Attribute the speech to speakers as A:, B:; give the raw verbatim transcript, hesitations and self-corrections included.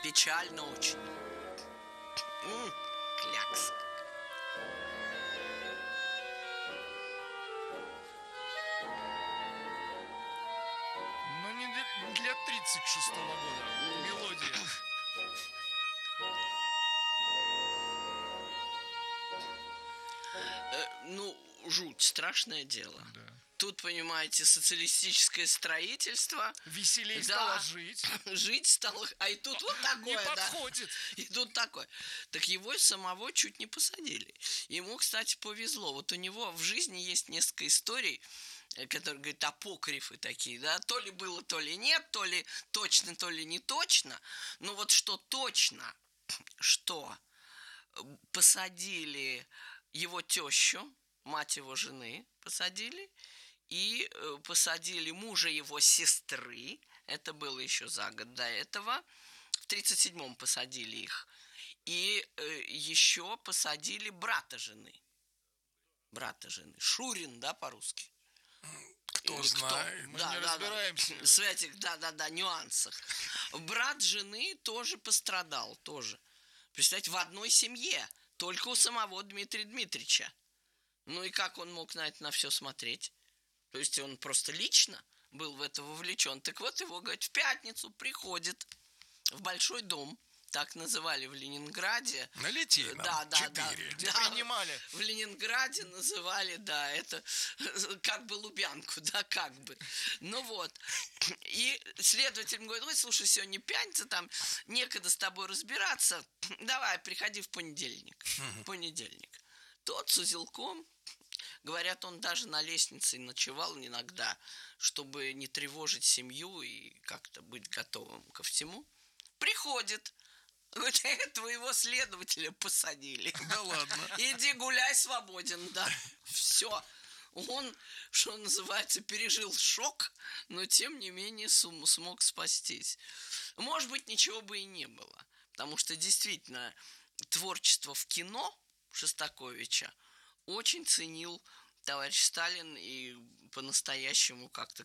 A: Печально очень. М, клякс.
B: Ну, не для, не для тридцать шестого года. Мелодия.
A: Э, ну, жуть, страшное дело.
B: Да.
A: Тут, понимаете, социалистическое строительство.
B: Веселей
A: Да.
B: стало жить.
A: Жить стало. А и тут вот такое,
B: Не
A: да.
B: подходит.
A: И тут такое. Так его самого чуть не посадили. Ему, кстати, повезло. Вот у него в жизни есть несколько историй, которые, говорят, апокрифы такие, да. То ли было, то ли нет, то ли точно, то ли не точно. Но вот что точно, что посадили его тещу, мать его жены посадили, и э, посадили мужа его сестры, это было еще за год до этого, в тридцать седьмом посадили их, и э, еще посадили брата жены, брата жены, Шурин, да, по-русски.
B: Кто
A: Или
B: знает,
A: кто?
B: мы
A: Да,
B: не
A: да,
B: разбираемся.
A: Да. В этих, да-да-да, нюансах. Брат жены тоже пострадал, тоже. Представьте, в одной семье, только у самого Дмитрия Дмитриевича. Ну и как он мог на это на все смотреть? То есть он просто лично был в это вовлечен. Так вот его, говорит, в пятницу приходит в Большой дом, так называли в Ленинграде.
B: На Литейном,
A: да, да,
B: четыре,
A: да,
B: где
A: да,
B: принимали.
A: В Ленинграде называли, да, это как бы Лубянку, да, как бы. Ну вот. И следователь говорит, ой, слушай, сегодня пятница, там некогда с тобой разбираться, давай, приходи в понедельник. В понедельник. Тот с узелком, говорят, он даже на лестнице ночевал иногда, чтобы не тревожить семью и как-то быть готовым ко всему. Приходит. Говорит, твоего следователя посадили.
B: Да ладно.
A: Иди гуляй свободен, да. Все. Он, что называется, пережил шок, но тем не менее смог спастись. Может быть, ничего бы и не было. Потому что действительно творчество в кино Шостаковича очень ценил товарищ Сталин и по-настоящему как-то